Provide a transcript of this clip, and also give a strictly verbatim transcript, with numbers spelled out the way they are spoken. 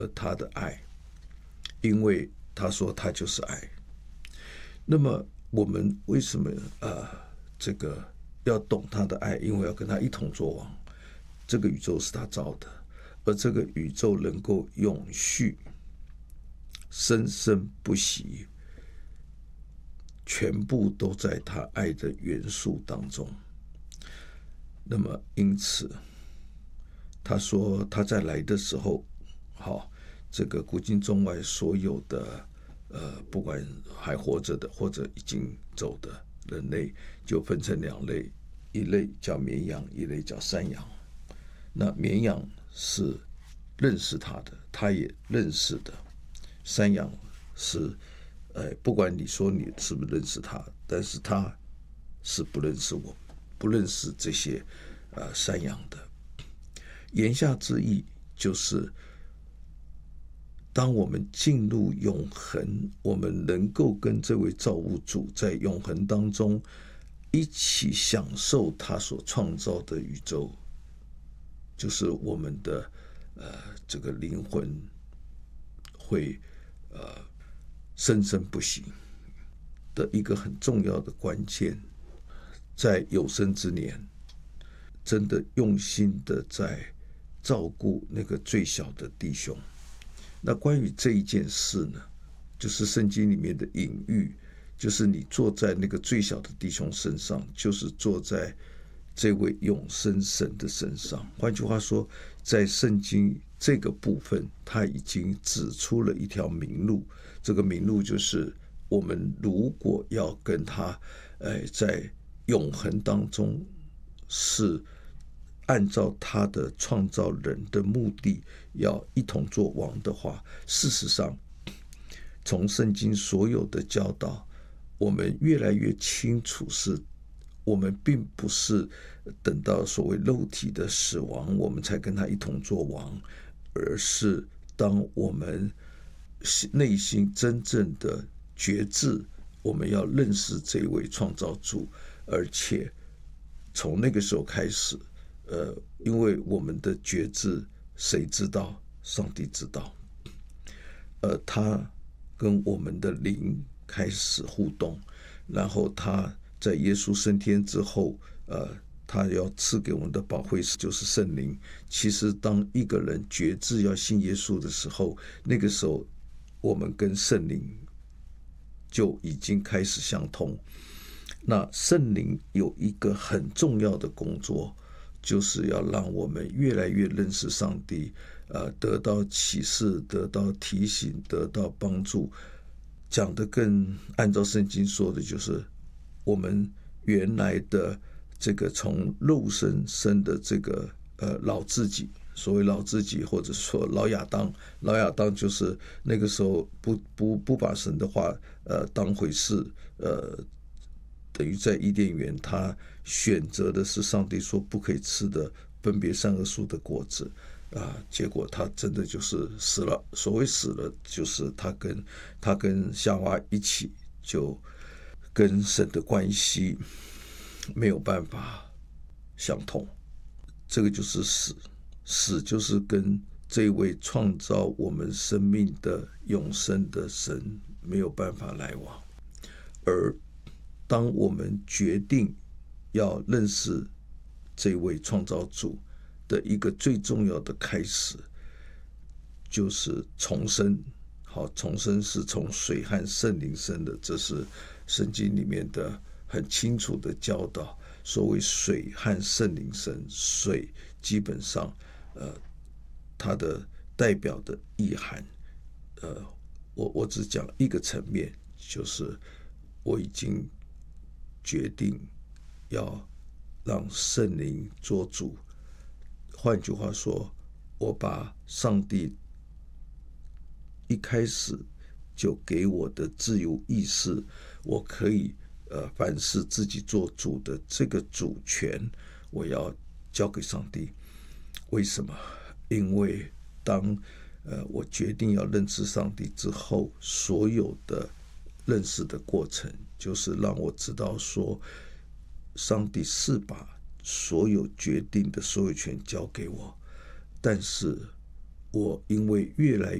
他的爱，因为他说他就是爱。那么我们为什么呃这个要懂他的爱？因为要跟他一同作王。这个宇宙是他造的，而这个宇宙能够永续、生生不息，全部都在他爱的元素当中。那么因此他说他在来的时候，好，这个古今中外所有的呃，不管还活着的或者已经走的人类，就分成两类，一类叫绵羊，一类叫山羊。那绵羊是认识他的，他也认识的；山羊是，呃，不管你说你是不是认识他，但是他是不认识我，不认识这些呃山羊的。言下之意就是，当我们进入永恒，我们能够跟这位造物主在永恒当中一起享受他所创造的宇宙，就是我们的呃这个灵魂会呃生生不息的一个很重要的关键。在有生之年，真的用心的在照顾那个最小的弟兄。那关于这一件事呢，就是圣经里面的隐喻，就是你坐在那个最小的弟兄身上，就是坐在这位永生神的身上。换句话说，在圣经这个部分，他已经指出了一条明路。这个明路就是，我们如果要跟他，呃，在永恒当中是按照他的创造人的目的要一同做王的话，事实上，从圣经所有的教导，我们越来越清楚是，我们并不是等到所谓肉体的死亡，我们才跟他一同做王，而是当我们内心真正的觉知，我们要认识这位创造主，而且从那个时候开始，呃，因为我们的觉知，谁知道？上帝知道。呃，他跟我们的灵开始互动，然后他在耶稣升天之后，呃，他要赐给我们的保惠师就是圣灵。其实，当一个人决志要信耶稣的时候，那个时候我们跟圣灵就已经开始相通。那圣灵有一个很重要的工作，就是要让我们越来越认识上帝，呃，得到启示，得到提醒，得到帮助。讲得更按照圣经说的，就是我们原来的这个从肉身生的这个呃老自己，所谓老自己，或者说老亚当，老亚当就是那个时候不不不把神的话呃当回事，呃。等于在伊甸园，他选择的是上帝说不可以吃的分别善恶树的果子啊，结果他真的就是死了。所谓死了，就是他跟他跟夏娃一起，就跟神的关系没有办法相通。这个就是死，死就是跟这位创造我们生命的永生的神没有办法来往。而当我们决定要认识这位创造主的一个最重要的开始，就是重生。好，重生是从水和圣灵生的，这是圣经里面的很清楚的教导。所谓水和圣灵生，水基本上，呃，它的代表的意涵，呃，我我只讲一个层面，就是我已经决定要让圣灵做主。换句话说，我把上帝一开始就给我的自由意识，我可以呃凡事自己做主的这个主权，我要交给上帝。为什么？因为当呃我决定要认识上帝之后，所有的认识的过程，就是让我知道说，上帝是把所有决定的所有权交给我，但是我因为越来